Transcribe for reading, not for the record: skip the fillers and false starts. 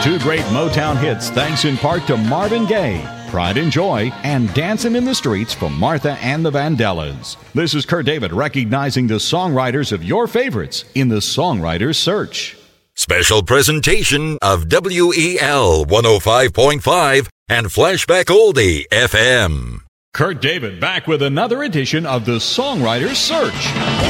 Two great Motown hits thanks in part to Marvin Gaye, Pride and Joy, and Dancing in the Streets from Martha and the Vandellas. This is Kurt David recognizing the songwriters of your favorites in the Songwriters Search. Special presentation of WEL 105.5 and Flashback Oldie FM. Kurt David back with another edition of the Songwriters Search.